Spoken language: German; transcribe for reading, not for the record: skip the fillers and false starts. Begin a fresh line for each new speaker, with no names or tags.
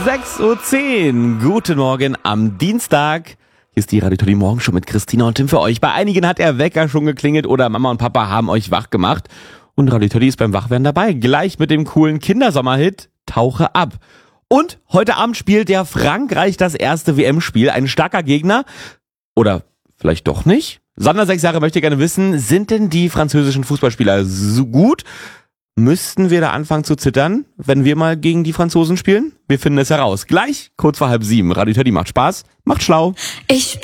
6:10 Uhr. Guten Morgen am Dienstag. Hier ist die Radio Toddy Morgenshow mit Christina und Tim für euch. Bei einigen hat der Wecker schon geklingelt oder Mama und Papa haben euch wach gemacht. Und Radio Toddy ist beim Wachwerden dabei. Gleich mit dem coolen Kindersommerhit Tauche ab. Und heute Abend spielt der Frankreich das erste WM-Spiel. Ein starker Gegner. Oder vielleicht doch nicht? Sander, 6 Jahre, möchte gerne wissen, sind denn die französischen Fußballspieler so gut? Müssten wir da anfangen zu zittern, wenn wir mal gegen die Franzosen spielen? Wir finden es heraus. Gleich, kurz vor 6:30. Radio Toddy macht Spaß, macht schlau.
Ich